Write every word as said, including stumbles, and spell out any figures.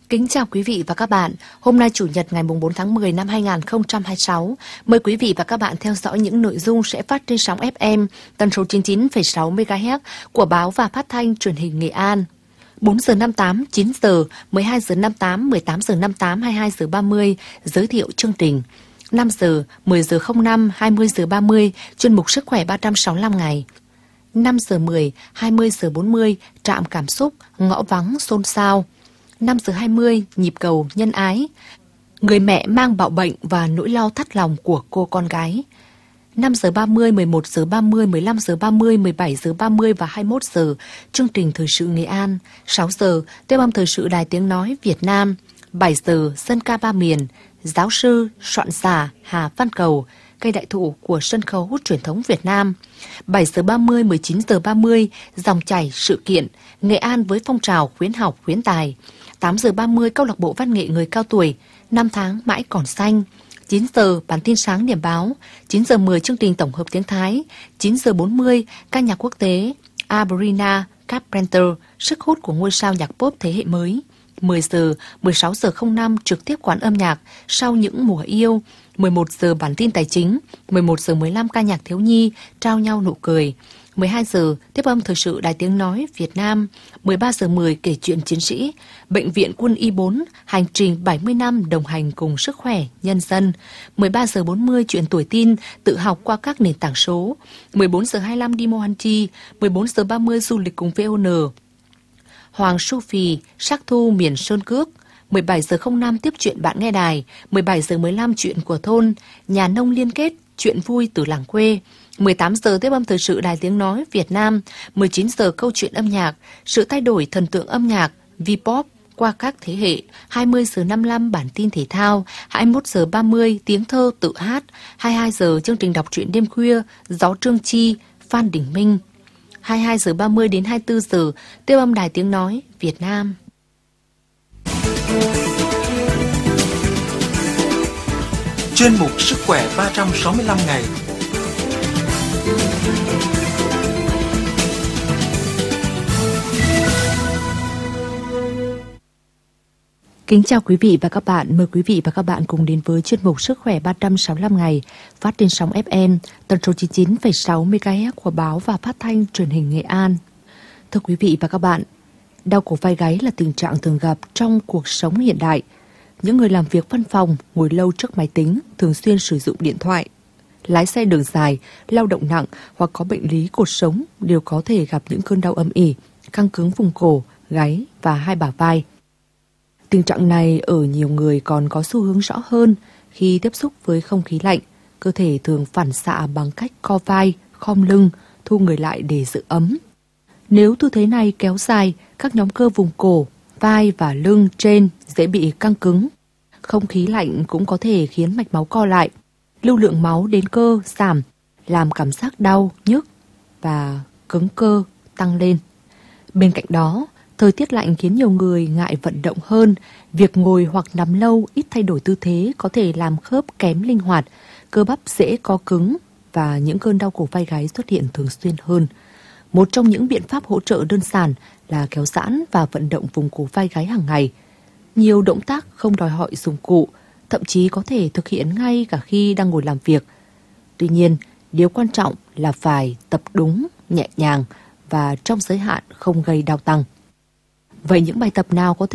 Kính chào quý vị và các bạn. Hôm nay Chủ nhật ngày bốn tháng mười năm hai nghìn không trăm hai mươi sáu. Mời quý vị và các bạn theo dõi những nội dung sẽ phát trên sóng ép em tần số chín mươi chín phẩy sáu mê ga héc của báo và phát thanh truyền hình Nghệ An. bốn giờ năm mươi tám, chín giờ, mười hai giờ năm mươi tám, mười tám giờ năm mươi tám, hai mươi hai giờ ba mươi giới thiệu chương trình. năm giờ, mười giờ không năm, hai mươi giờ ba mươi chuyên mục Sức khỏe ba trăm sáu mươi lăm ngày. năm giờ mười, hai mươi giờ bốn mươi trạm cảm xúc, ngõ vắng xôn xao. năm giờ hai mươi, nhịp cầu nhân ái. Người mẹ mang bạo bệnh và nỗi lo thắt lòng của cô con gái. năm giờ ba mươi, mười một giờ ba mươi, mười lăm giờ ba mươi, mười bảy giờ ba mươi và hai mươi mốt giờ chương trình Thời sự Nghệ An. sáu giờ, Tiếp âm Thời sự Đài Tiếng Nói Việt Nam. bảy giờ, Dân ca ba miền. Giáo sư, soạn giả Hà Văn Cầu, cây đại thụ của sân khấu truyền thống Việt Nam. bảy giờ ba mươi, mười chín giờ ba mươi, dòng chảy sự kiện, Nghệ An với phong trào khuyến học khuyến tài. tám giờ ba mươi, câu lạc bộ văn nghệ người cao tuổi, năm tháng mãi còn xanh. chín giờ, bản tin sáng điểm báo. chín giờ mười, chương trình tổng hợp tiếng Thái. chín giờ bốn mươi, ca nhạc quốc tế, Sabrina Carpenter, sức hút của ngôi sao nhạc pop thế hệ mới. mười giờ, mười sáu giờ không năm, trực tiếp quán âm nhạc, sau những mùa yêu. mười một giờ, bản tin tài chính. mười một giờ mười lăm, ca nhạc thiếu nhi, trao nhau nụ cười. mười hai giờ, tiếp âm Thời sự Đài Tiếng Nói Việt Nam. mười ba giờ mười, kể chuyện chiến sĩ. Bệnh viện Quân y bốn, hành trình bảy mươi năm đồng hành cùng sức khỏe nhân dân. mười ba giờ bốn mươi, chuyện tuổi tin, tự học qua các nền tảng số. mười bốn giờ hai mươi lăm, đi Mohanty. mười bốn giờ ba mươi, du lịch cùng vê o en. Hoàng Su Phì, sắc thu miền Sơn Cước. mười bảy giờ không năm, tiếp chuyện bạn nghe đài. mười bảy giờ mười lăm, chuyện của thôn, nhà nông liên kết, chuyện vui từ làng quê. mười tám giờ, tiếp âm Thời sự Đài Tiếng Nói Việt Nam. mười chín giờ, câu chuyện âm nhạc, sự thay đổi thần tượng âm nhạc, V-pop qua các thế hệ. hai mươi giờ năm mươi lăm, bản tin thể thao. hai mươi mốt giờ ba mươi, tiếng thơ tự hát. hai mươi hai giờ, chương trình đọc truyện đêm khuya, Gió Trương Chi, Phan Đình Minh. hai mươi hai giờ ba mươi đến hai mươi tư giờ, tiếp âm Đài Tiếng Nói Việt Nam. Chuyên mục Sức khỏe ba trăm sáu mươi lăm ngày. Kính chào quý vị và các bạn, mời quý vị và các bạn cùng đến với chuyên mục Sức khỏe ba trăm sáu mươi lăm ngày phát trên sóng ép em tần số chín mươi chín phẩy sáu mê ga héc của báo và phát thanh truyền hình Nghệ An. Thưa quý vị và các bạn, đau cổ vai gáy là tình trạng thường gặp trong cuộc sống hiện đại. Những người làm việc văn phòng, ngồi lâu trước máy tính, thường xuyên sử dụng điện thoại, lái xe đường dài, lao động nặng hoặc có bệnh lý cột sống đều có thể gặp những cơn đau âm ỉ, căng cứng vùng cổ, gáy và hai bả vai. Tình trạng này ở nhiều người còn có xu hướng rõ hơn khi tiếp xúc với không khí lạnh. Cơ thể thường phản xạ bằng cách co vai, khom lưng, thu người lại để giữ ấm. Nếu tư thế này kéo dài, các nhóm cơ vùng cổ, vai và lưng trên dễ bị căng cứng. Không khí lạnh cũng có thể khiến mạch máu co lại, lưu lượng máu đến cơ giảm, làm cảm giác đau, nhức và cứng cơ tăng lên. Bên cạnh đó, thời tiết lạnh khiến nhiều người ngại vận động hơn. Việc ngồi hoặc nằm lâu ít thay đổi tư thế có thể làm khớp kém linh hoạt, cơ bắp dễ co cứng và những cơn đau cổ vai gáy xuất hiện thường xuyên hơn. Một trong những biện pháp hỗ trợ đơn giản là kéo giãn và vận động vùng cổ vai gáy hàng ngày. Nhiều động tác không đòi hỏi dụng cụ, thậm chí có thể thực hiện ngay cả khi đang ngồi làm việc. Tuy nhiên, điều quan trọng là phải tập đúng, nhẹ nhàng và trong giới hạn không gây đau tăng. Vậy những bài tập nào có